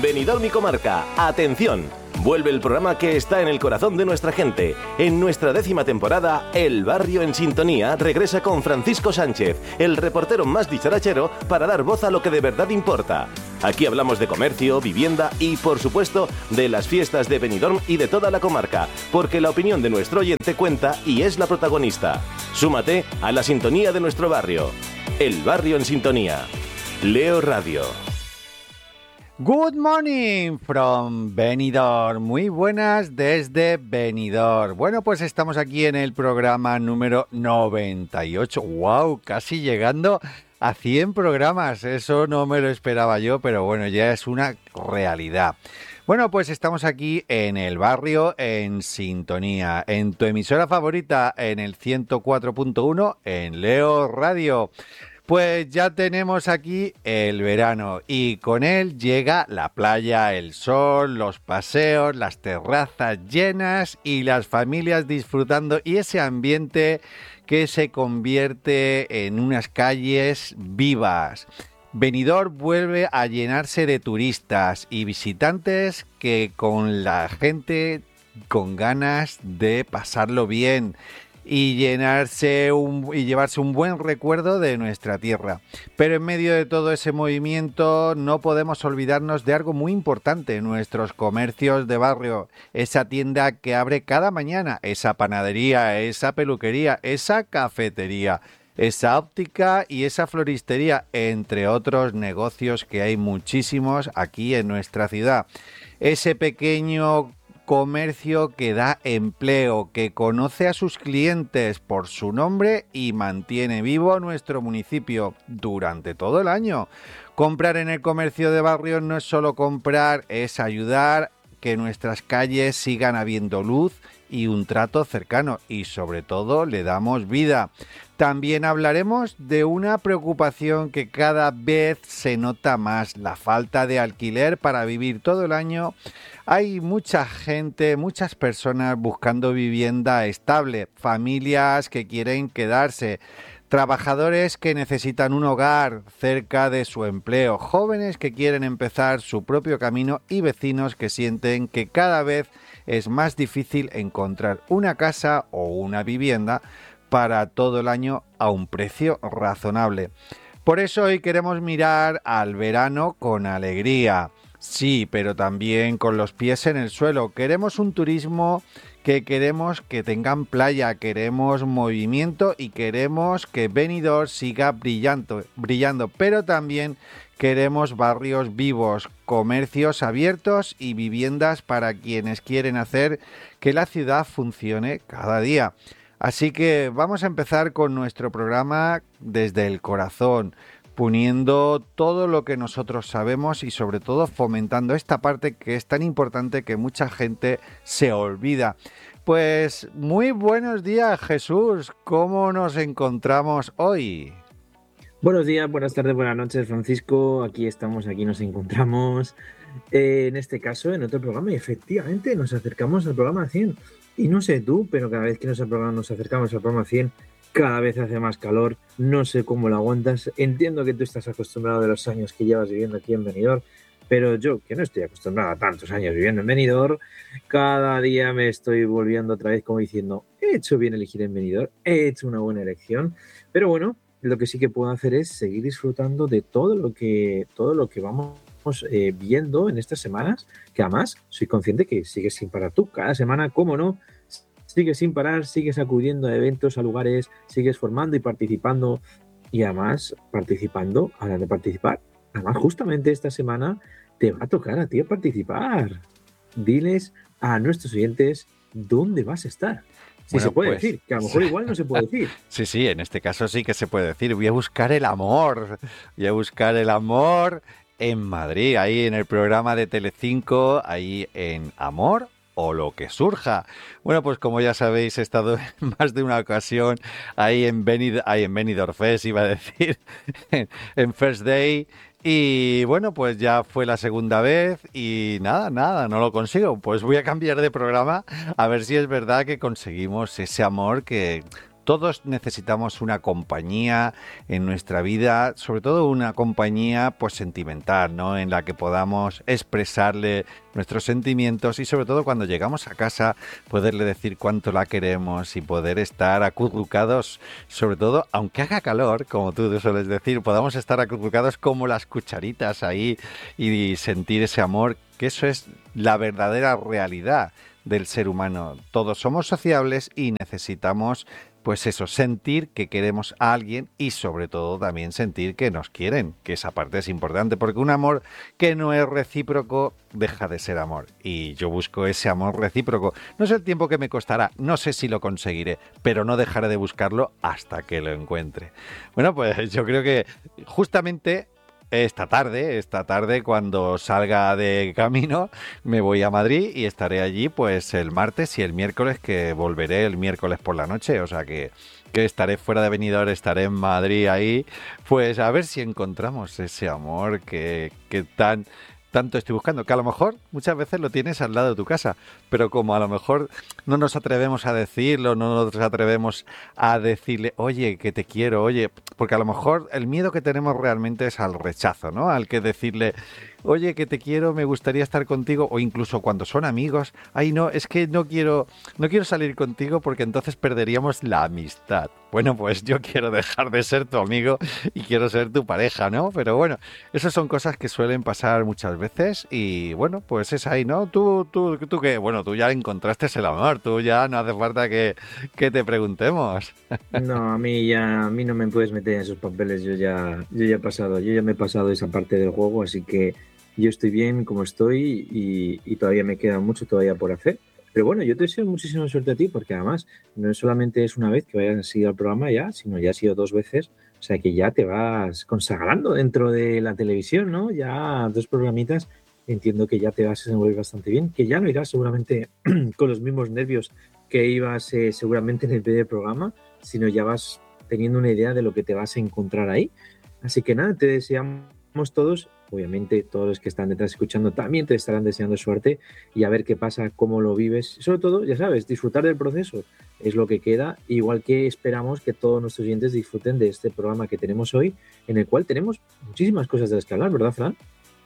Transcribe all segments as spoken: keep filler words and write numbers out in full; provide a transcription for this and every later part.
Benidorm y Comarca, atención. Vuelve el programa que está en el corazón de nuestra gente. En nuestra décima temporada, El Barrio en Sintonía regresa con Francisco Sánchez, el reportero más dicharachero, para dar voz a lo que de verdad importa. Aquí hablamos de comercio, vivienda y, por supuesto, de las fiestas de Benidorm y de toda la comarca, porque la opinión de nuestro oyente cuenta y es la protagonista. Súmate a la sintonía de nuestro barrio. El Barrio en Sintonía. Leo Radio. Good morning from Benidorm. Muy buenas desde Benidorm. Bueno, pues estamos aquí en el programa número noventa y ocho. ¡Wow! Casi llegando a cien programas. Eso no me lo esperaba yo, pero bueno, ya es una realidad. Bueno, pues estamos aquí en el barrio en sintonía, en tu emisora favorita, en el ciento cuatro punto uno, en Leo Radio. Pues ya tenemos aquí el verano y con él llega la playa, el sol, los paseos, las terrazas llenas y las familias disfrutando y ese ambiente que se convierte en unas calles vivas. Benidorm vuelve a llenarse de turistas y visitantes que con la gente con ganas de pasarlo bien y llenarse un, y llevarse un buen recuerdo de nuestra tierra. Pero en medio de todo ese movimiento no podemos olvidarnos de algo muy importante, nuestros comercios de barrio, esa tienda que abre cada mañana, esa panadería, esa peluquería, esa cafetería, esa óptica y esa floristería, entre otros negocios que hay muchísimos aquí en nuestra ciudad. Ese pequeño comercio que da empleo, que conoce a sus clientes por su nombre y mantiene vivo nuestro municipio durante todo el año. Comprar en el comercio de barrio no es solo comprar, es ayudar que nuestras calles sigan habiendo luz y un trato cercano y sobre todo le damos vida. También hablaremos de una preocupación que cada vez se nota más, la falta de alquiler para vivir todo el año. Hay mucha gente, muchas personas buscando vivienda estable, familias que quieren quedarse, trabajadores que necesitan un hogar cerca de su empleo, jóvenes que quieren empezar su propio camino y vecinos que sienten que cada vez es más difícil encontrar una casa o una vivienda para todo el año a un precio razonable. Por eso hoy queremos mirar al verano con alegría. Sí, pero también con los pies en el suelo. Queremos un turismo que queremos que tengan playa, queremos movimiento y queremos que Benidorm siga brillando, brillando, pero también queremos barrios vivos, comercios abiertos y viviendas para quienes quieren hacer que la ciudad funcione cada día. Así que vamos a empezar con nuestro programa desde el corazón, poniendo todo lo que nosotros sabemos y sobre todo fomentando esta parte que es tan importante que mucha gente se olvida. Pues muy buenos días, Jesús. ¿Cómo nos encontramos hoy? Buenos días, buenas tardes, buenas noches, Francisco. Aquí estamos, aquí nos encontramos. Eh, en este caso, en otro programa, y efectivamente nos acercamos al programa cien. Y no sé tú, pero cada vez que nos, nos acercamos al programa cien, cada vez hace más calor. No sé cómo lo aguantas. Entiendo que tú estás acostumbrado de los años que llevas viviendo aquí en Benidorm, pero yo, que no estoy acostumbrado a tantos años viviendo en Benidorm, cada día me estoy volviendo otra vez como diciendo, he hecho bien elegir en Benidorm, he hecho una buena elección. Pero bueno, lo que sí que puedo hacer es seguir disfrutando de todo lo que, todo lo que vamos eh, viendo en estas semanas, que además soy consciente que sigues sin parar tú. Cada semana, cómo no, sigues sin parar, sigues acudiendo a eventos, a lugares, sigues formando y participando. Y además, participando, ahora de participar, además justamente esta semana te va a tocar a ti participar. Diles a nuestros oyentes dónde vas a estar. Sí, bueno, se puede pues, decir, que a lo mejor igual no se puede decir. Sí, sí, en este caso sí que se puede decir. Voy a buscar el amor, voy a buscar el amor en Madrid, ahí en el programa de Telecinco, ahí en Amor o lo que surja. Bueno, pues como ya sabéis, he estado en más de una ocasión ahí en Benidorm, ahí en Benidorm Fest, iba a decir, en, en First Day. Y bueno, pues ya fue la segunda vez y nada, nada, no lo consigo. Pues voy a cambiar de programa a ver si es verdad que conseguimos ese amor que todos necesitamos una compañía en nuestra vida, sobre todo una compañía pues sentimental, ¿no? En la que podamos expresarle nuestros sentimientos y sobre todo cuando llegamos a casa poderle decir cuánto la queremos y poder estar acurrucados, sobre todo aunque haga calor, como tú sueles decir, podamos estar acurrucados como las cucharitas ahí y sentir ese amor, que eso es la verdadera realidad del ser humano. Todos somos sociables y necesitamos, pues eso, sentir que queremos a alguien y sobre todo también sentir que nos quieren, que esa parte es importante, porque un amor que no es recíproco deja de ser amor. Y yo busco ese amor recíproco. No sé el tiempo que me costará, no sé si lo conseguiré, pero no dejaré de buscarlo hasta que lo encuentre. Bueno, pues yo creo que justamente esta tarde, esta tarde cuando salga de camino, me voy a Madrid y estaré allí pues el martes y el miércoles, que volveré el miércoles por la noche, o sea que, que estaré fuera de Benidorm, estaré en Madrid ahí, pues a ver si encontramos ese amor que, que tan... tanto estoy buscando, que a lo mejor muchas veces lo tienes al lado de tu casa, pero como a lo mejor no nos atrevemos a decirlo, no nos atrevemos a decirle, oye, que te quiero, oye, porque a lo mejor el miedo que tenemos realmente es al rechazo, ¿no? Al que decirle, oye, que te quiero, me gustaría estar contigo, o incluso cuando son amigos, ay, no, es que no quiero, no quiero salir contigo porque entonces perderíamos la amistad. Bueno, pues yo quiero dejar de ser tu amigo y quiero ser tu pareja, ¿no? Pero bueno, esas son cosas que suelen pasar muchas veces y bueno, pues es ahí, ¿no? Tú, tú, tú que, bueno, tú ya encontraste el amor, tú ya no hace falta que, que te preguntemos. No, a mí ya, a mí no me puedes meter en esos papeles, yo ya, yo ya he pasado, yo ya me he pasado esa parte del juego, así que yo estoy bien como estoy y, y todavía me queda mucho todavía por hacer. Pero bueno, yo te deseo muchísima suerte a ti porque además no solamente es una vez que vayas a seguir al programa ya, sino ya ha sido dos veces, o sea que ya te vas consagrando dentro de la televisión, ¿no? Ya dos programitas, entiendo que ya te vas a desenvolver bastante bien, que ya no irás seguramente con los mismos nervios que ibas eh, seguramente en el primer programa, sino ya vas teniendo una idea de lo que te vas a encontrar ahí. Así que nada, te deseamos todos, obviamente todos los que están detrás escuchando también te estarán deseando suerte y a ver qué pasa, cómo lo vives. Sobre todo, ya sabes, disfrutar del proceso es lo que queda, igual que esperamos que todos nuestros oyentes disfruten de este programa que tenemos hoy, en el cual tenemos muchísimas cosas de las que hablar, ¿verdad, Fran?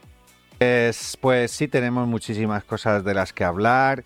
Pues, pues sí, tenemos muchísimas cosas de las que hablar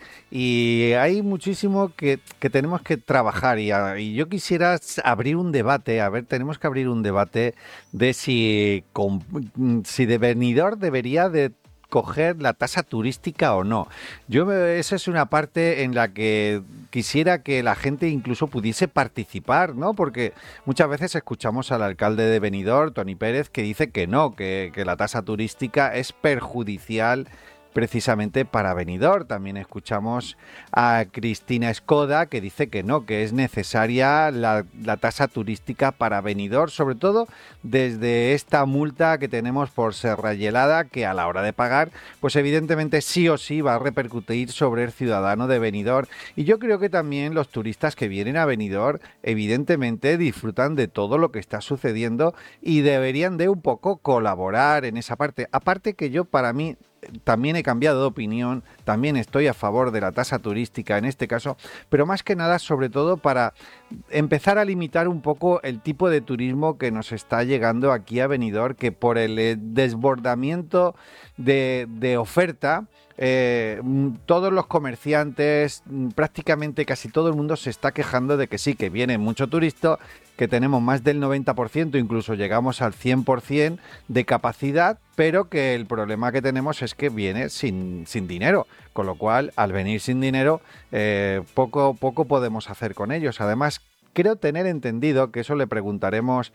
y hay muchísimo que, que tenemos que trabajar y, a, y yo quisiera abrir un debate, a ver, tenemos que abrir un debate de si, con, si de Benidorm debería de coger la tasa turística o no. Yo esa es una parte en la que quisiera que la gente incluso pudiese participar, ¿no? Porque muchas veces escuchamos al alcalde de Benidorm, Toni Pérez, que dice que no, que, que la tasa turística es perjudicial precisamente para Benidorm. También escuchamos a Cristina Escoda que dice que no, que es necesaria la, la tasa turística para Benidorm, sobre todo desde esta multa que tenemos por Serra Gelada, que a la hora de pagar, pues evidentemente sí o sí va a repercutir sobre el ciudadano de Benidorm. Y yo creo que también los turistas que vienen a Benidorm evidentemente disfrutan de todo lo que está sucediendo y deberían de un poco colaborar en esa parte. Aparte que yo, para mí, también he cambiado de opinión, también estoy a favor de la tasa turística en este caso, pero más que nada sobre todo para empezar a limitar un poco el tipo de turismo que nos está llegando aquí a Benidorm, que por el desbordamiento de, de oferta, eh, todos los comerciantes, prácticamente casi todo el mundo se está quejando de que sí, que viene mucho turista, que tenemos más del noventa por ciento, incluso llegamos al cien por ciento de capacidad, pero que el problema que tenemos es que viene sin, sin dinero, con lo cual al venir sin dinero eh, poco, poco podemos hacer con ellos. Además, creo tener entendido, que eso le preguntaremos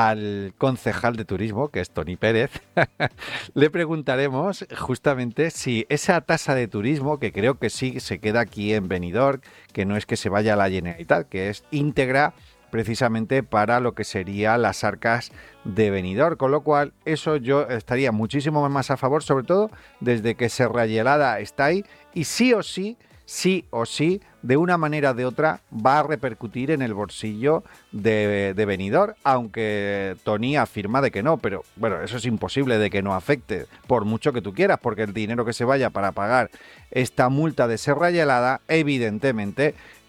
al concejal de turismo, que es Toni Pérez, le preguntaremos justamente si esa tasa de turismo, que creo que sí se queda aquí en Benidorm, que no es que se vaya a la Generalitat, que es íntegra precisamente para lo que serían las arcas de Benidorm, con lo cual eso yo estaría muchísimo más a favor, sobre todo desde que Serra Gelada está ahí y sí o sí, sí o sí, de una manera o de otra va a repercutir en el bolsillo de, de Benidorm, aunque Toni afirma de que no, pero bueno, eso es imposible de que no afecte, por mucho que tú quieras, porque el dinero que se vaya para pagar esta multa de Serra Gelada, evidentemente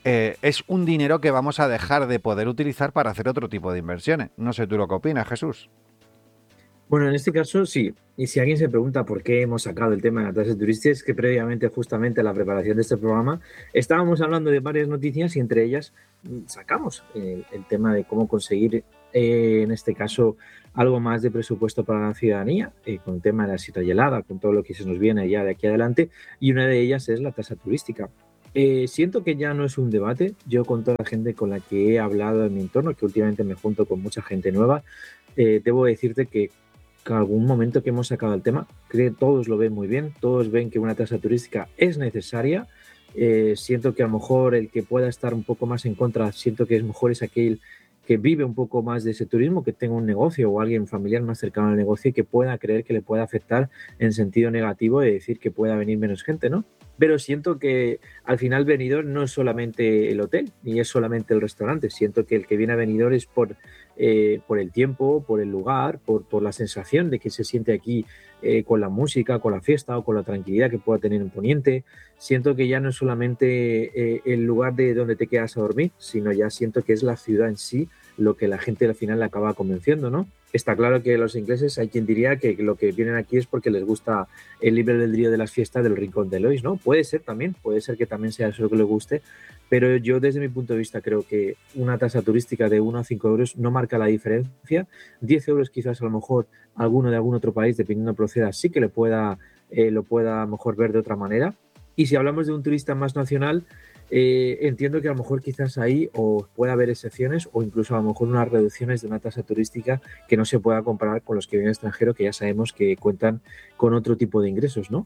eh, es un dinero que vamos a dejar de poder utilizar para hacer otro tipo de inversiones. No sé tú lo que opinas, Jesús. Bueno, en este caso sí. Y si alguien se pregunta por qué hemos sacado el tema de la tasa turística, es que previamente, justamente a la preparación de este programa, estábamos hablando de varias noticias y entre ellas mm, sacamos el, el tema de cómo conseguir, eh, en este caso, algo más de presupuesto para la ciudadanía, eh, con el tema de la Sierra Gelada, con todo lo que se nos viene ya de aquí adelante, y una de ellas es la tasa turística. Eh, siento que ya no es un debate. Yo con toda la gente con la que he hablado en mi entorno, que últimamente me junto con mucha gente nueva, eh, debo decirte que que algún momento que hemos sacado el tema, creo que todos lo ven muy bien, todos ven que una tasa turística es necesaria. Eh, siento que a lo mejor el que pueda estar un poco más en contra, siento que es mejor es aquel que vive un poco más de ese turismo, que tenga un negocio o alguien familiar más cercano al negocio y que pueda creer que le pueda afectar en sentido negativo de decir que pueda venir menos gente, ¿no? Pero siento que al final Benidorm no es solamente el hotel, ni es solamente el restaurante. Siento que el que viene a Benidorm es por, eh, por el tiempo, por el lugar, por, por la sensación de que se siente aquí eh, con la música, con la fiesta o con la tranquilidad que pueda tener en Poniente. Siento que ya no es solamente eh, el lugar de donde te quedas a dormir, sino ya siento que es la ciudad en sí lo que la gente al final le acaba convenciendo, ¿no? Está claro que los ingleses, hay quien diría que lo que vienen aquí es porque les gusta el libre albedrío de las fiestas del Rincón de Lois, ¿no? Puede ser también, puede ser que también sea eso lo que les guste, pero yo desde mi punto de vista creo que una tasa turística de uno a cinco euros no marca la diferencia. diez euros quizás a lo mejor alguno de algún otro país, dependiendo de proceda, sí que le pueda, eh, lo pueda a lo mejor ver de otra manera. Y si hablamos de un turista más nacional, eh, entiendo que a lo mejor quizás ahí o pueda haber excepciones o incluso a lo mejor unas reducciones de una tasa turística que no se pueda comparar con los que vienen extranjeros, que ya sabemos que cuentan con otro tipo de ingresos, ¿no?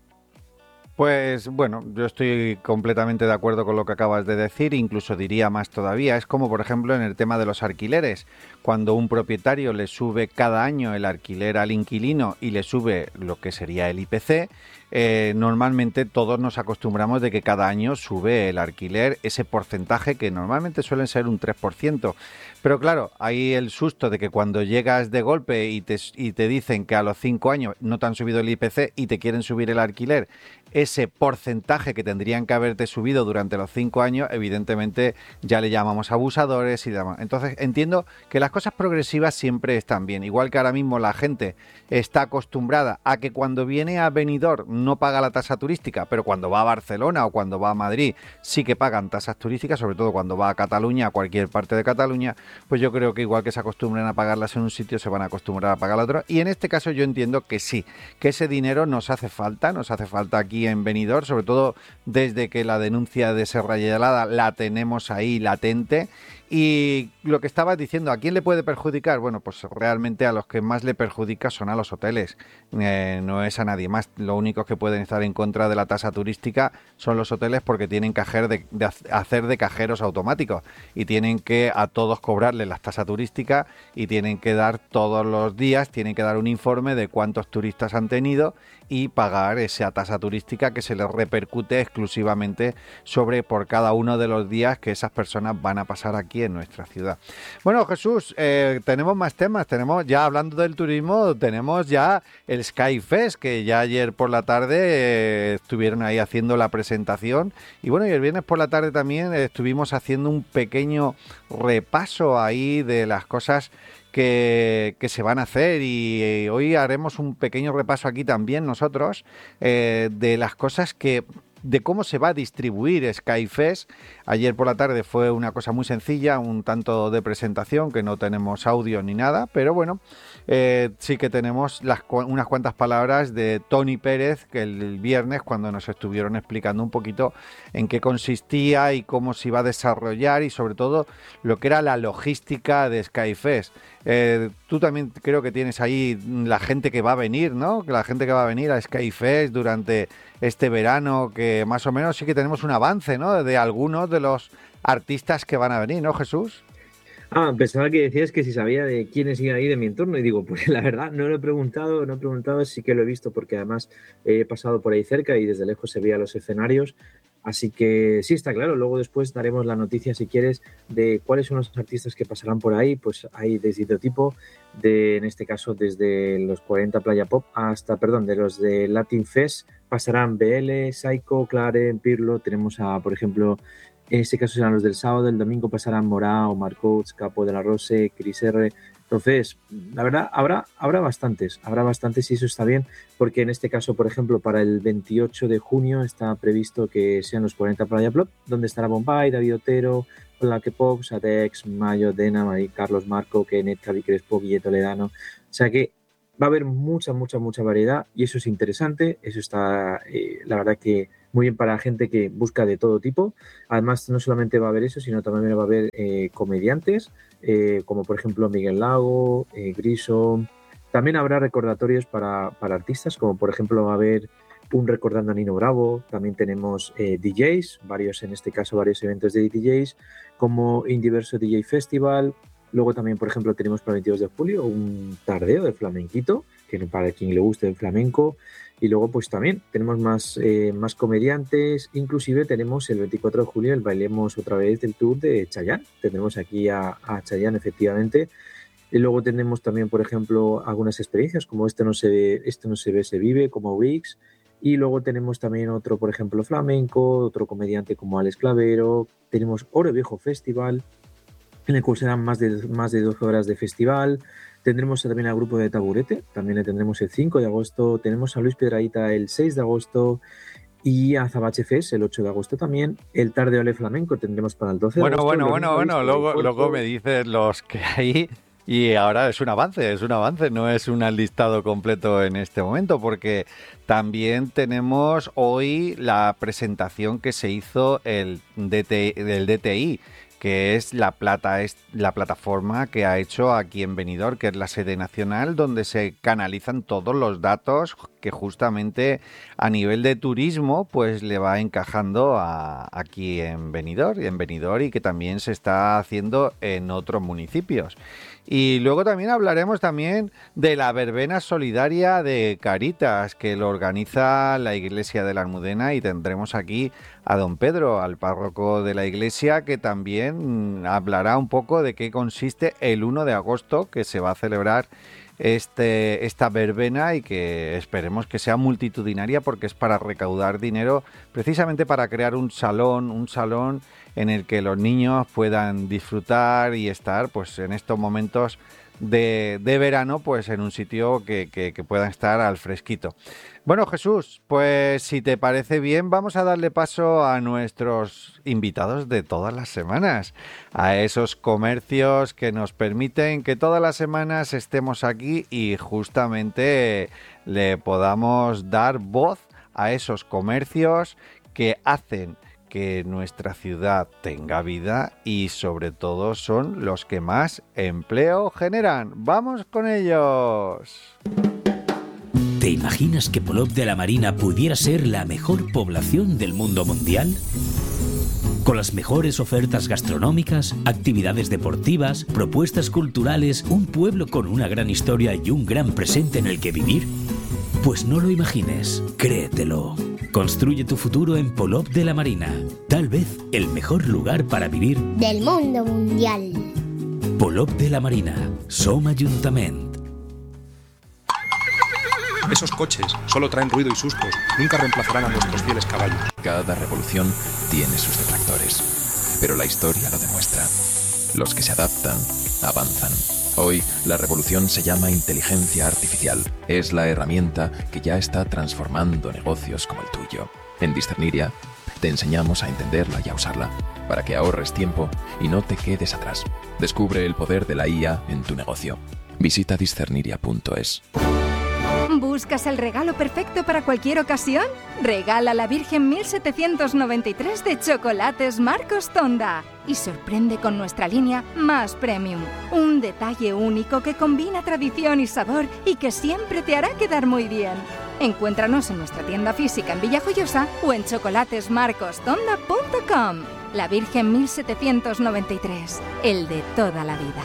Pues bueno, yo estoy completamente de acuerdo con lo que acabas de decir, incluso diría más todavía. Es como, por ejemplo, en el tema de los alquileres. Cuando un propietario le sube cada año el alquiler al inquilino y le sube lo que sería el I P C, eh, normalmente todos nos acostumbramos de que cada año sube el alquiler ese porcentaje que normalmente suelen ser un tres por ciento. Pero claro, hay el susto de que cuando llegas de golpe y te, y te dicen que a los cinco años no te han subido el I P C y te quieren subir el alquiler, ese porcentaje que tendrían que haberte subido durante los cinco años, evidentemente ya le llamamos abusadores y demás. Entonces entiendo que las cosas progresivas siempre están bien. Igual que ahora mismo la gente está acostumbrada a que cuando viene a Benidorm no paga la tasa turística, pero cuando va a Barcelona o cuando va a Madrid sí que pagan tasas turísticas, sobre todo cuando va a Cataluña, a cualquier parte de Cataluña, pues yo creo que igual que se acostumbran a pagarlas en un sitio, se van a acostumbrar a pagar a otro. Y en este caso yo entiendo que sí, que ese dinero nos hace falta, nos hace falta aquí en Benidorm, sobre todo desde que la denuncia de Sierra Gelada la tenemos ahí latente. Y lo que estabas diciendo, ¿a quién le puede perjudicar? Bueno, pues realmente a los que más le perjudica son a los hoteles, eh, no es a nadie más. Lo único que pueden estar en contra de la tasa turística son los hoteles porque tienen que hacer de, de hacer de cajeros automáticos y tienen que a todos cobrarles la tasa turística y tienen que dar todos los días, tienen que dar un informe de cuántos turistas han tenido y pagar esa tasa turística que se les repercute exclusivamente sobre por cada uno de los días que esas personas van a pasar aquí en nuestra ciudad. Bueno, Jesús, eh, tenemos más temas, tenemos ya hablando del turismo, tenemos ya el Sky Fest, que ya ayer por la tarde eh, estuvieron ahí haciendo la presentación y bueno, y el viernes por la tarde también estuvimos haciendo un pequeño repaso ahí de las cosas Que, que se van a hacer y eh, hoy haremos un pequeño repaso aquí también nosotros eh, de las cosas que de cómo se va a distribuir Sky Fest. Ayer por la tarde fue una cosa muy sencilla, un tanto de presentación, que no tenemos audio ni nada, pero bueno, eh, sí que tenemos las, unas cuantas palabras de Tony Pérez, que el, el viernes cuando nos estuvieron explicando un poquito en qué consistía y cómo se iba a desarrollar y sobre todo lo que era la logística de Sky Fest. Eh, tú también creo que tienes ahí la gente que va a venir, ¿no? La gente que va a venir a Sky Fest durante este verano, que más o menos sí que tenemos un avance, ¿no? De algunos de los artistas que van a venir, ¿no, Jesús? Ah, pensaba que decías que si sabía de quiénes iban ahí de mi entorno y digo, pues la verdad no lo he preguntado, no he preguntado, sí que lo he visto porque además he pasado por ahí cerca y desde lejos se veía los escenarios, así que sí, está claro, luego después daremos la noticia si quieres de cuáles son los artistas que pasarán por ahí, pues hay desde todo tipo, de, en este caso desde los cuarenta Playa Pop hasta, perdón, de los de Latin Fest, pasarán B L, Psycho, Claren, Pirlo, tenemos a, por ejemplo, En este caso serán los del sábado, el domingo pasarán Morao, Marcots, Capo de la Rose, Chris R. Entonces, la verdad, habrá, habrá bastantes, habrá bastantes y eso está bien, porque en este caso, por ejemplo, para el veintiocho de junio está previsto que sean los cuarenta Playa Plop, donde estará Bombay, David Otero, Black Pox, Atex, Mayo, Dena, Marí, Carlos Marco, Kenneth, Javi Crespo, Guille Toledano. O sea que va a haber mucha, mucha, mucha variedad y eso es interesante, eso está, eh, la verdad que muy bien para gente que busca de todo tipo. Además, no solamente va a haber eso, sino también va a haber eh, comediantes, eh, como por ejemplo Miguel Lago, eh, Griso. También habrá recordatorios para, para artistas, como por ejemplo va a haber un recordando a Nino Bravo. También tenemos eh, D Js, varios en este caso, varios eventos de D Js, como Indiverso D J Festival. Luego también, por ejemplo, tenemos para el veintidós de julio un tardeo de flamenquito, que para quien le guste el flamenco. Y luego pues también tenemos más, eh, más comediantes, inclusive tenemos el veinticuatro de julio el Bailemos otra vez del tour de Chayanne. Tendremos aquí a, a Chayanne efectivamente. Y luego tenemos también, por ejemplo, algunas experiencias como Este no se ve, este no se ve, se vive, como Wix. Y luego tenemos también otro, por ejemplo, flamenco, otro comediante como Alex Clavero. Tenemos Oro Viejo Festival, en el cual serán más de, más de doce horas de festival. Tendremos también al grupo de Taburete, también le tendremos el cinco de agosto. Tenemos a Luis Piedrahita el seis de agosto y a Zabache Fest el ocho de agosto también. El Tarde Ole Flamenco tendremos para el doce de bueno, agosto. Bueno, bueno, bueno, bueno. Luego, luego me dices los que hay. Y ahora es un avance, es un avance, no es un listado completo en este momento, porque también tenemos hoy la presentación que se hizo el D T, del D T I, que es la, plata, es la plataforma que ha hecho aquí en Benidorm, que es la sede nacional, donde se canalizan todos los datos que justamente a nivel de turismo pues le va encajando a, aquí en Benidorm, en Benidorm y que también se está haciendo en otros municipios. Y luego también hablaremos también de la verbena solidaria de Caritas, que lo organiza la Iglesia de la Almudena, y tendremos aquí a don Pedro, al párroco de la iglesia, que también hablará un poco de qué consiste el uno de agosto, que se va a celebrar este, esta verbena, y que esperemos que sea multitudinaria, porque es para recaudar dinero precisamente para crear un salón, un salón en el que los niños puedan disfrutar y estar pues en estos momentos de, de verano pues en un sitio que, que, que puedan estar al fresquito. Bueno, Jesús, pues si te parece bien, vamos a darle paso a nuestros invitados de todas las semanas, a esos comercios que nos permiten que todas las semanas estemos aquí y justamente le podamos dar voz a esos comercios que hacen que nuestra ciudad tenga vida y sobre todo son los que más empleo generan. ¡Vamos con ellos! ¿Te imaginas que Polop de la Marina pudiera ser la mejor población del mundo mundial? Con las mejores ofertas gastronómicas, actividades deportivas, propuestas culturales, un pueblo con una gran historia y un gran presente en el que vivir. Pues no lo imagines, créetelo. Construye tu futuro en Polop de la Marina. Tal vez el mejor lugar para vivir del mundo mundial. Polop de la Marina. Som Ayuntament. Esos coches solo traen ruido y sustos. Nunca reemplazarán a nuestros fieles caballos. Cada revolución tiene sus detractores, pero la historia lo demuestra. Los que se adaptan, avanzan. Hoy, la revolución se llama inteligencia artificial. Es la herramienta que ya está transformando negocios como el tuyo. En Discerniria, te enseñamos a entenderla y a usarla, para que ahorres tiempo y no te quedes atrás. Descubre el poder de la I A en tu negocio. Visita discerniria punto es. ¿Buscas el regalo perfecto para cualquier ocasión? Regala la Virgen mil setecientos noventa y tres de Chocolates Marcos Tonda y sorprende con nuestra línea Más Premium. Un detalle único que combina tradición y sabor y que siempre te hará quedar muy bien. Encuéntranos en nuestra tienda física en Villajoyosa o en chocolates marcos tonda punto com. La Virgen mil setecientos noventa y tres, el de toda la vida.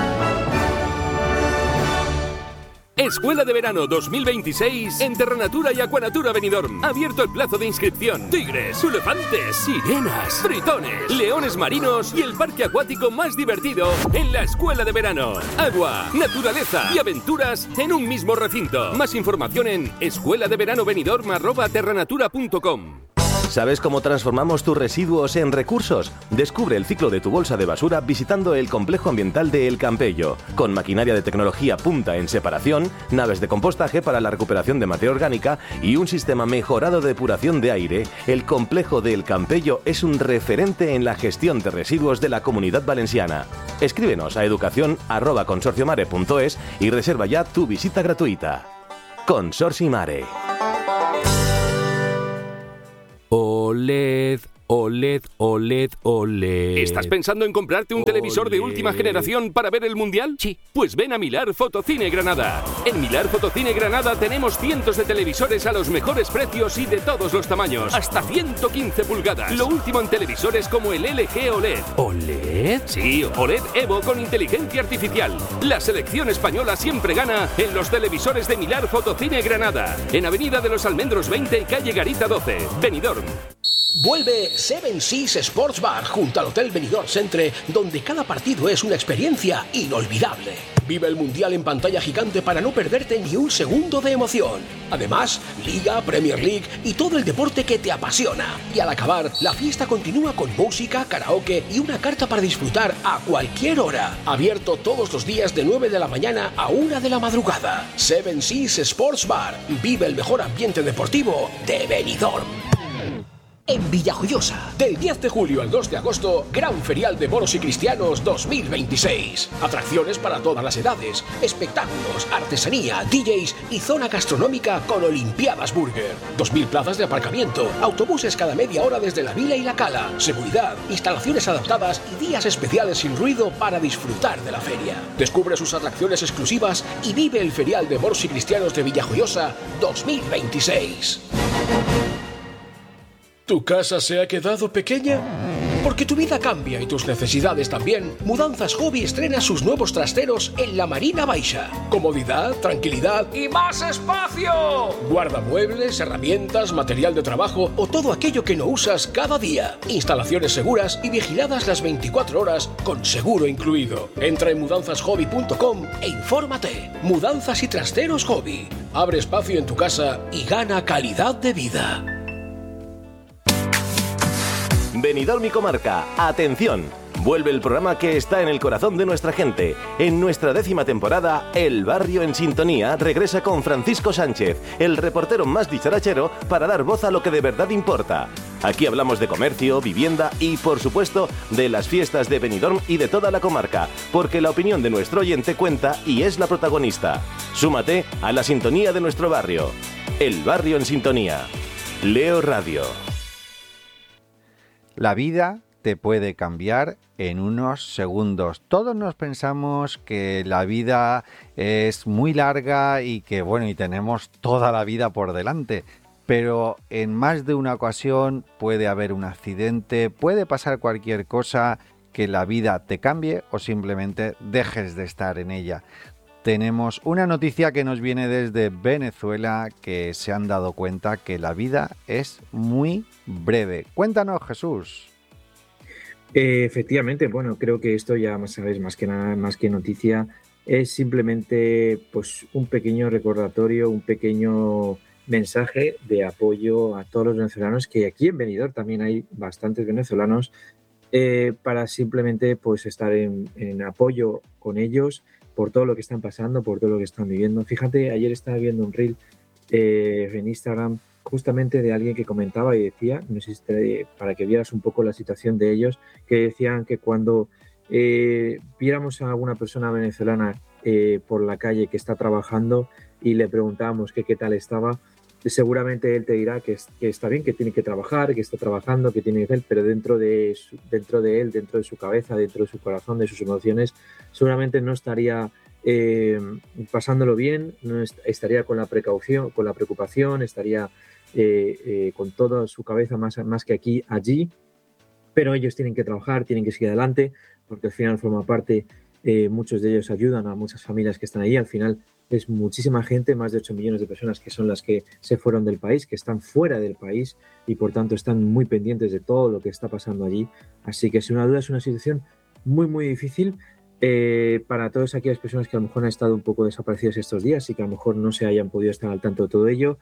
Escuela de Verano dos mil veintiséis en Terranatura y Aquanatura Benidorm. Abierto el plazo de inscripción. Tigres, elefantes, sirenas, tritones, leones marinos y el parque acuático más divertido en la Escuela de Verano. Agua, naturaleza y aventuras en un mismo recinto. Más información en escuela de verano benidorm arroba terranatura punto com. ¿Sabes cómo transformamos tus residuos en recursos? Descubre el ciclo de tu bolsa de basura visitando el complejo ambiental de El Campello, con maquinaria de tecnología punta en separación, naves de compostaje para la recuperación de materia orgánica y un sistema mejorado de depuración de aire. El complejo de El Campello es un referente en la gestión de residuos de la Comunidad Valenciana. Escríbenos a educación arroba consorciomare punto es y reserva ya tu visita gratuita. Consorcio Mare. O L E D, O L E D, O L E D, O L E D. ¿Estás pensando en comprarte un televisor de última generación para ver el Mundial? Sí. Pues ven a Milar Fotocine Granada. En Milar Fotocine Granada tenemos cientos de televisores a los mejores precios y de todos los tamaños. Hasta ciento quince pulgadas. Lo último en televisores como el L G O L E D. ¿O L E D? Sí, O L E D Evo con inteligencia artificial. La selección española siempre gana en los televisores de Milar Fotocine Granada. En Avenida de los Almendros veinte y calle Garita doce. Benidorm. Vuelve Seven Seas Sports Bar junto al Hotel Benidorm Centre, donde cada partido es una experiencia inolvidable. Vive el Mundial en pantalla gigante para no perderte ni un segundo de emoción. Además, Liga, Premier League y todo el deporte que te apasiona. Y al acabar, la fiesta continúa con música, karaoke y una carta para disfrutar a cualquier hora. Abierto todos los días de nueve de la mañana a una de la madrugada. Seven Seas Sports Bar. Vive el mejor ambiente deportivo de Benidorm. En Villajoyosa, del diez de julio al dos de agosto, Gran Ferial de Moros y Cristianos dos mil veintiséis. Atracciones para todas las edades, espectáculos, artesanía, D Js y zona gastronómica con Olimpiadas Burger. dos mil plazas de aparcamiento, autobuses cada media hora desde la Vila y la Cala, seguridad, instalaciones adaptadas y días especiales sin ruido para disfrutar de la feria. Descubre sus atracciones exclusivas y vive el Ferial de Moros y Cristianos de Villajoyosa dos mil veintiséis. ¿Tu casa se ha quedado pequeña? Porque tu vida cambia y tus necesidades también. Mudanzas Hobby estrena sus nuevos trasteros en la Marina Baixa. Comodidad, tranquilidad y más espacio. Guardamuebles, herramientas, material de trabajo o todo aquello que no usas cada día. Instalaciones seguras y vigiladas las veinticuatro horas con seguro incluido. Entra en mudanzas hobby punto com e infórmate. Mudanzas y trasteros Hobby. Abre espacio en tu casa y gana calidad de vida. Benidorm y Comarca, atención. Vuelve el programa que está en el corazón de nuestra gente. En nuestra décima temporada, El Barrio en Sintonía regresa con Francisco Sánchez, el reportero más dicharachero, para dar voz a lo que de verdad importa. Aquí hablamos de comercio, vivienda y, por supuesto, de las fiestas de Benidorm y de toda la comarca, porque la opinión de nuestro oyente cuenta y es la protagonista. Súmate a la sintonía de nuestro barrio. El Barrio en Sintonía. Leo Radio. La vida te puede cambiar en unos segundos. Todos nos pensamos que la vida es muy larga y que, bueno, y tenemos toda la vida por delante. Pero en más de una ocasión puede haber un accidente, puede pasar cualquier cosa que la vida te cambie o simplemente dejes de estar en ella. Tenemos una noticia que nos viene desde Venezuela, que se han dado cuenta que la vida es muy breve. Cuéntanos, Jesús. Eh, efectivamente, bueno, creo que esto ya más sabéis, más que nada, más que noticia, es simplemente pues un pequeño recordatorio, un pequeño mensaje de apoyo a todos los venezolanos, que aquí en Benidorm también hay bastantes venezolanos, eh, para simplemente pues estar en, en apoyo con ellos por todo lo que están pasando, por todo lo que están viviendo. Fíjate, ayer estaba viendo un reel eh, en Instagram justamente de alguien que comentaba y decía, no sé si te, para que vieras un poco la situación de ellos, que decían que cuando eh, viéramos a alguna persona venezolana eh, por la calle que está trabajando y le preguntábamos que qué tal estaba, seguramente él te dirá que, es, que está bien, que tiene que trabajar, que está trabajando, que tiene que hacer, pero dentro de, su, dentro de él, dentro de su cabeza, dentro de su corazón, de sus emociones, seguramente no estaría eh, pasándolo bien, no est- estaría con la precaución, con la preocupación, estaría eh, eh, con toda su cabeza más, más que aquí, allí, pero ellos tienen que trabajar, tienen que seguir adelante, porque al final forma parte, eh, muchos de ellos ayudan a muchas familias que están ahí, al final es muchísima gente, más de ocho millones de personas que son las que se fueron del país, que están fuera del país y por tanto están muy pendientes de todo lo que está pasando allí. Así que sin una duda es una situación muy muy difícil eh, para todas aquellas personas que a lo mejor han estado un poco desaparecidas estos días y que a lo mejor no se hayan podido estar al tanto de todo ello.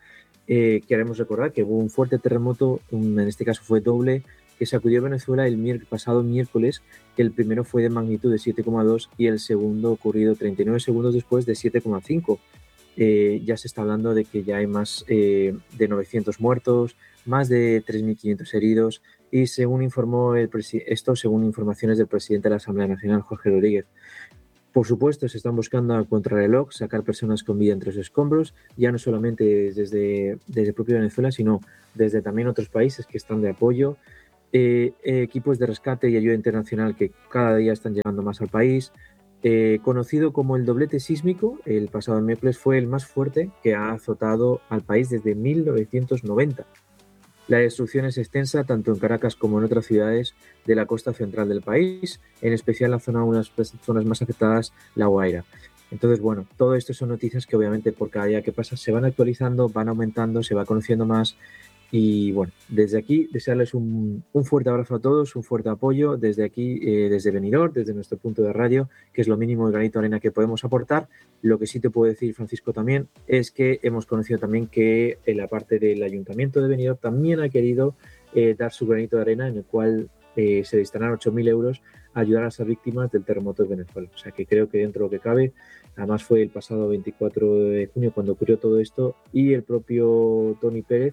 Eh, queremos recordar que hubo un fuerte terremoto, un, en este caso fue doble, que sacudió Venezuela el mier- pasado miércoles, que el primero fue de magnitud de siete coma dos y el segundo ocurrido treinta y nueve segundos después de siete coma cinco. Eh, ya se está hablando de que ya hay más eh, de novecientos muertos, más de tres mil quinientos heridos y según informó el presi- esto según informaciones del presidente de la Asamblea Nacional, Jorge Rodríguez. Por supuesto, se están buscando a contrarreloj sacar personas con vida entre los escombros, ya no solamente desde, desde el propio Venezuela, sino desde también otros países que están de apoyo. Eh, eh, equipos de rescate y ayuda internacional que cada día están llegando más al país. Eh, conocido como el doblete sísmico, el pasado miércoles fue el más fuerte que ha azotado al país desde mil novecientos noventa. La destrucción es extensa tanto en Caracas como en otras ciudades de la costa central del país, en especial la zona, unas zonas más afectadas, La Guaira. Entonces, bueno, todo esto son noticias que obviamente por cada día que pasa se van actualizando, van aumentando, se va conociendo más. Y bueno, desde aquí desearles un, un fuerte abrazo a todos, un fuerte apoyo desde aquí, eh, desde Benidorm, desde nuestro punto de radio, que es lo mínimo de granito de arena que podemos aportar. Lo que sí te puedo decir, Francisco, también es que hemos conocido también que en la parte del Ayuntamiento de Benidorm también ha querido eh, dar su granito de arena, en el cual eh, se destinarán ocho mil euros a ayudar a las víctimas del terremoto de Venezuela. O sea que creo que dentro de lo que cabe, además fue el pasado veinticuatro de junio cuando ocurrió todo esto y el propio Tony Pérez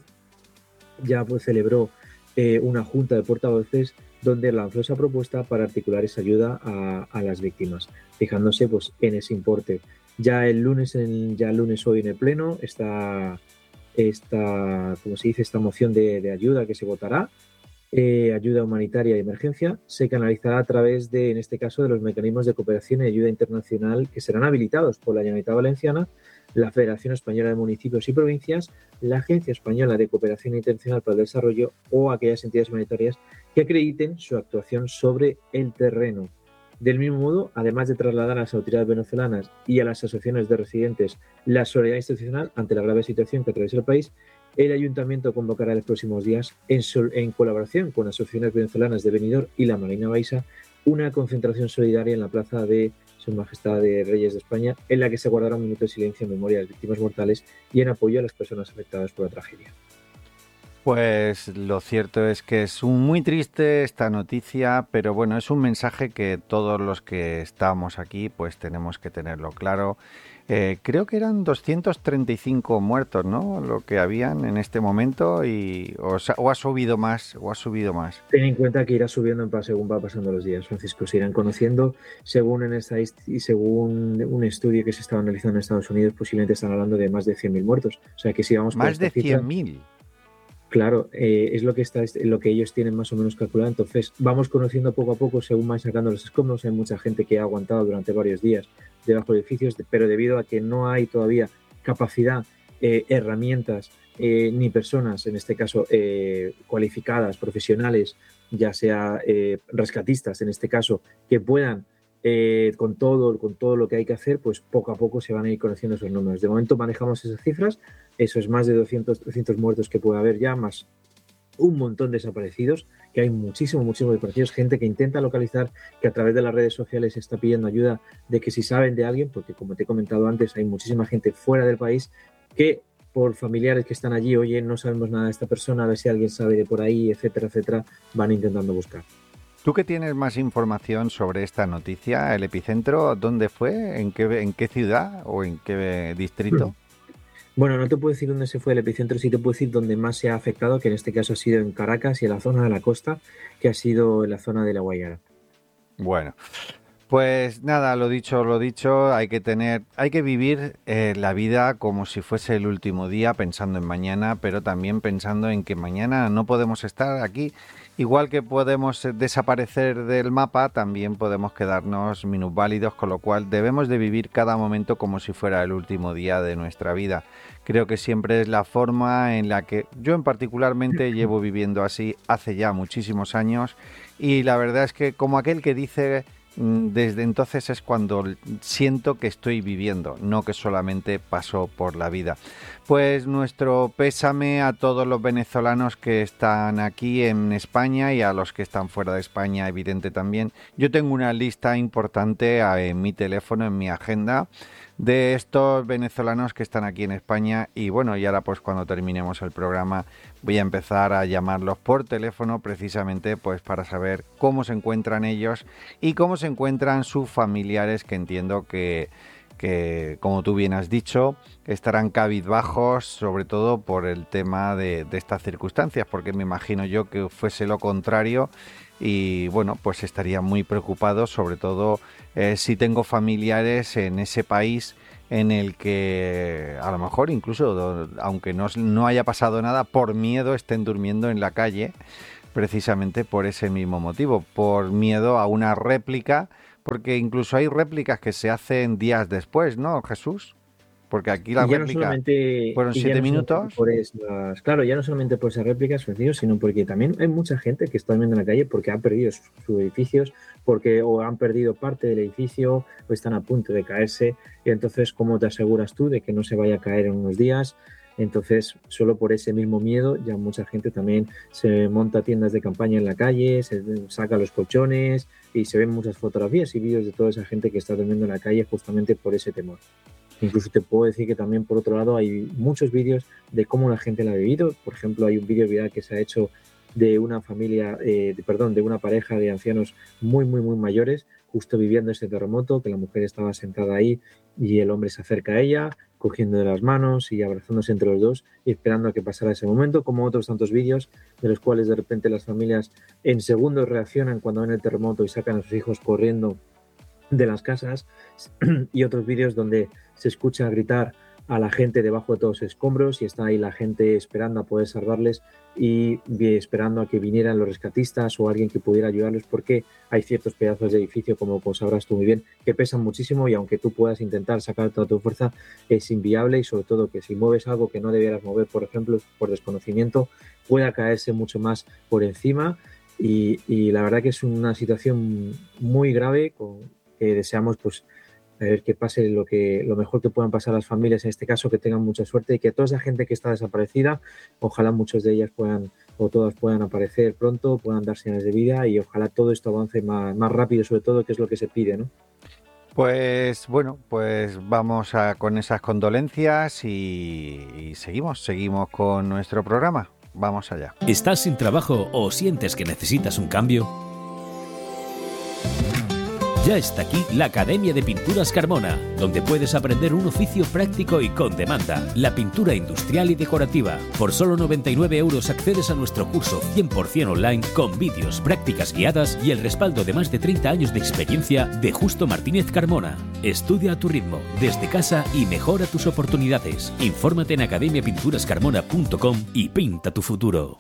ya pues celebró eh, una junta de portavoces donde lanzó esa propuesta para articular esa ayuda a, a las víctimas, fijándose pues en ese importe. Ya el lunes, en, ya el lunes hoy en el pleno, esta, esta, como se dice, esta moción de, de ayuda que se votará, eh, ayuda humanitaria y emergencia, se canalizará a través de, en este caso, de los mecanismos de cooperación y ayuda internacional que serán habilitados por la Generalitat Valenciana, la Federación Española de Municipios y Provincias, la Agencia Española de Cooperación Internacional para el Desarrollo o aquellas entidades humanitarias que acrediten su actuación sobre el terreno. Del mismo modo, además de trasladar a las autoridades venezolanas y a las asociaciones de residentes la solidaridad institucional ante la grave situación que atraviesa el país, el Ayuntamiento convocará en los próximos días, en, sol, en colaboración con las asociaciones venezolanas de Benidorm y la Marina Baixa, una concentración solidaria en la plaza de Su Majestad de Reyes de España, en la que se guardará un minuto de silencio en memoria de las víctimas mortales y en apoyo a las personas afectadas por la tragedia. Pues lo cierto es que es un, muy triste esta noticia, pero bueno, es un mensaje que todos los que estamos aquí pues tenemos que tenerlo claro. Eh, creo que eran doscientos treinta y cinco muertos, ¿no? Lo que habían en este momento y o, o ha subido más, o ha subido más. Ten en cuenta que irá subiendo en según va pasando los días, Francisco. Se irán conociendo según en esta y según un estudio que se estaba analizando en Estados Unidos, posiblemente están hablando de más de cien mil muertos. O sea que si vamos más de cien mil. Claro, eh, es lo que está, es lo que ellos tienen más o menos calculado. Entonces, vamos conociendo poco a poco según van sacando los escombros. Hay mucha gente que ha aguantado durante varios días debajo de edificios, pero debido a que no hay todavía capacidad, eh, herramientas, eh, ni personas, en este caso, eh, cualificadas, profesionales, ya sea eh, rescatistas, en este caso, que puedan, eh, con todo, con todo lo que hay que hacer, pues poco a poco se van a ir conociendo esos números. De momento manejamos esas cifras. Eso es más de doscientos, trescientos muertos que puede haber ya, más un montón de desaparecidos, que hay muchísimo, muchísimo desaparecidos, gente que intenta localizar, que a través de las redes sociales está pidiendo ayuda, de que si saben de alguien, porque como te he comentado antes, hay muchísima gente fuera del país que por familiares que están allí, oye, no sabemos nada de esta persona, a ver si alguien sabe de por ahí, etcétera, etcétera, van intentando buscar. ¿Tú que tienes más información sobre esta noticia? ¿El epicentro dónde fue? ¿En qué, en qué ciudad o en qué distrito? Hmm. Bueno, no te puedo decir dónde se fue el epicentro, sí te puedo decir dónde más se ha afectado, que en este caso ha sido en Caracas y en la zona de la costa, que ha sido en la zona de La Guaira. Bueno, pues nada, lo dicho, lo dicho, hay que tener, hay que vivir eh, la vida como si fuese el último día, pensando en mañana, pero también pensando en que mañana no podemos estar aquí. Igual que podemos desaparecer del mapa, también podemos quedarnos minusválidos, con lo cual debemos de vivir cada momento como si fuera el último día de nuestra vida. Creo que siempre es la forma en la que yo en particularmente llevo viviendo así hace ya muchísimos años y la verdad es que como aquel que dice, desde entonces es cuando siento que estoy viviendo, no que solamente paso por la vida. Pues nuestro pésame a todos los venezolanos que están aquí en España y a los que están fuera de España, evidente también. Yo tengo una lista importante en mi teléfono, en mi agenda, de estos venezolanos que están aquí en España. Y bueno, y ahora pues cuando terminemos el programa voy a empezar a llamarlos por teléfono precisamente pues para saber cómo se encuentran ellos y cómo se encuentran sus familiares, que entiendo que, que como tú bien has dicho, estarán cabizbajos, sobre todo por el tema de, de estas circunstancias, porque me imagino yo que fuese lo contrario. Y bueno, pues estaría muy preocupado, sobre todo eh, si tengo familiares en ese país en el que a lo mejor incluso, aunque no, no haya pasado nada, por miedo estén durmiendo en la calle, precisamente por ese mismo motivo, por miedo a una réplica, porque incluso hay réplicas que se hacen días después, ¿no, Jesús? Porque aquí la réplica no fueron siete no minutos. Por esas, claro, ya no solamente por esas réplicas, sino porque también hay mucha gente que está durmiendo en la calle porque han perdido sus, sus edificios, porque o han perdido parte del edificio o están a punto de caerse. Y entonces, ¿cómo te aseguras tú de que no se vaya a caer en unos días? Entonces, solo por ese mismo miedo, ya mucha gente también se monta tiendas de campaña en la calle, se saca los colchones y se ven muchas fotografías y vídeos de toda esa gente que está durmiendo en la calle justamente por ese temor. Incluso te puedo decir que también, por otro lado, hay muchos vídeos de cómo la gente la ha vivido. Por ejemplo, hay un vídeo viral que se ha hecho de una familia, eh, de, perdón, de una pareja de ancianos muy, muy, muy mayores, justo viviendo ese terremoto, que la mujer estaba sentada ahí y el hombre se acerca a ella, cogiendo de las manos y abrazándose entre los dos y esperando a que pasara ese momento, como otros tantos vídeos de los cuales de repente las familias en segundos reaccionan cuando ven el terremoto y sacan a sus hijos corriendo de las casas, y otros vídeos donde se escucha gritar a la gente debajo de todos los escombros y está ahí la gente esperando a poder salvarles y esperando a que vinieran los rescatistas o alguien que pudiera ayudarles, porque hay ciertos pedazos de edificio, como pues sabrás tú muy bien, que pesan muchísimo y aunque tú puedas intentar sacar toda tu fuerza, es inviable, y sobre todo que si mueves algo que no debieras mover, por ejemplo, por desconocimiento, pueda caerse mucho más por encima. Y, y la verdad que es una situación muy grave, con que deseamos pues a ver que pase lo que lo mejor que puedan pasar las familias en este caso, que tengan mucha suerte y que toda esa gente que está desaparecida, ojalá muchos de ellas puedan o todas puedan aparecer pronto, puedan dar señales de vida y ojalá todo esto avance más, más rápido, sobre todo, que es lo que se pide, ¿no? Pues bueno, pues vamos a, con esas condolencias y, y seguimos, seguimos con nuestro programa. Vamos allá. ¿Estás sin trabajo o sientes que necesitas un cambio? Ya está aquí la Academia de Pinturas Carmona, donde puedes aprender un oficio práctico y con demanda, la pintura industrial y decorativa. Por solo noventa y nueve euros accedes a nuestro curso cien por ciento online con vídeos, prácticas guiadas y el respaldo de más de treinta años de experiencia de Justo Martínez Carmona. Estudia a tu ritmo, desde casa y mejora tus oportunidades. Infórmate en academia pinturas carmona punto com y pinta tu futuro.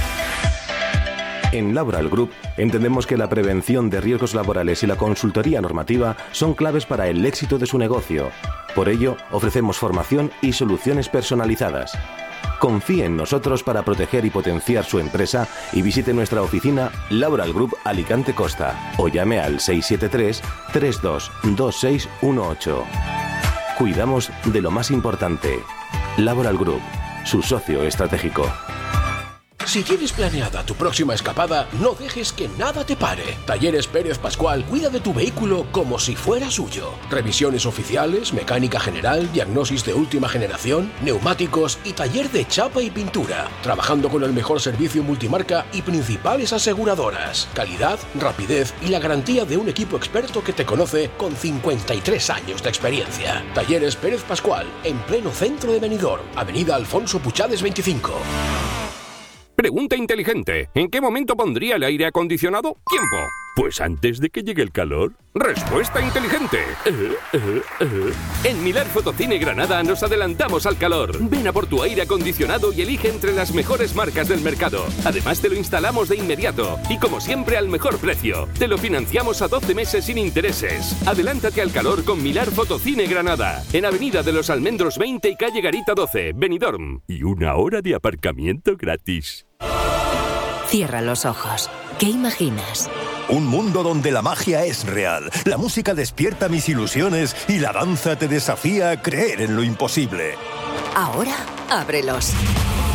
En Laboral Group entendemos que la prevención de riesgos laborales y la consultoría normativa son claves para el éxito de su negocio. Por ello, ofrecemos formación y soluciones personalizadas. Confíe en nosotros para proteger y potenciar su empresa y visite nuestra oficina Laboral Group Alicante Costa o llame al seis siete tres, tres dos dos seis uno ocho. Cuidamos de lo más importante. Laboral Group, su socio estratégico. Si tienes planeada tu próxima escapada, no dejes que nada te pare. Talleres Pérez Pascual cuida de tu vehículo como si fuera suyo. Revisiones oficiales, mecánica general, diagnosis de última generación, neumáticos y taller de chapa y pintura. Trabajando con el mejor servicio multimarca y principales aseguradoras. Calidad, rapidez y la garantía de un equipo experto que te conoce con cincuenta y tres años de experiencia. Talleres Pérez Pascual, en pleno centro de Benidorm, Avenida Alfonso Puchades veinticinco. Pregunta inteligente. ¿En qué momento pondría el aire acondicionado? Tiempo. Pues antes de que llegue el calor. Respuesta inteligente. Uh, uh, uh. En Milar Fotocine Granada nos adelantamos al calor. Ven a por tu aire acondicionado y elige entre las mejores marcas del mercado. Además te lo instalamos de inmediato y como siempre al mejor precio. Te lo financiamos a doce meses sin intereses. Adelántate al calor con Milar Fotocine Granada. En Avenida de los Almendros veinte y Calle Garita doce, Benidorm. Y una hora de aparcamiento gratis. Cierra los ojos. ¿Qué imaginas? Un mundo donde la magia es real, la música despierta mis ilusiones y la danza te desafía a creer en lo imposible. Ahora, ábrelos.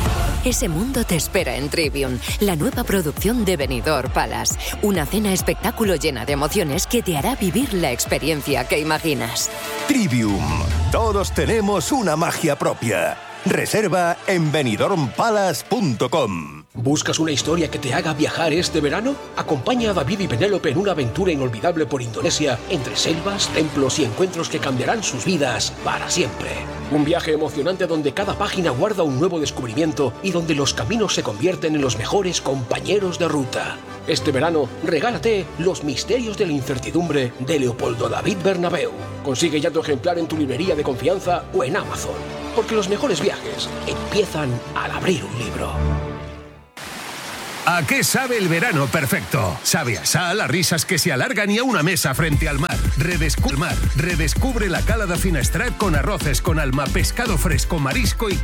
Ese mundo te espera en Trivium, la nueva producción de Benidorm Palace. Una cena espectáculo llena de emociones que te hará vivir la experiencia que imaginas. Trivium. Todos tenemos una magia propia. Reserva en benidorm palace punto com. ¿Buscas una historia que te haga viajar este verano? Acompaña a David y Penélope en una aventura inolvidable por Indonesia, entre selvas, templos y encuentros que cambiarán sus vidas para siempre. Un viaje emocionante donde cada página guarda un nuevo descubrimiento y donde los caminos se convierten en los mejores compañeros de ruta. Este verano, regálate Los misterios de la incertidumbre de Leopoldo David Bernabeu. Consigue ya tu ejemplar en tu librería de confianza o en Amazon. Porque los mejores viajes empiezan al abrir un libro. ¿A qué sabe el verano perfecto? Sabe a sal, a risas que se alargan y a una mesa frente al mar. Redescubre, mar. Redescubre la cala de Finestrat con arroces con alma, pescado fresco, marisco y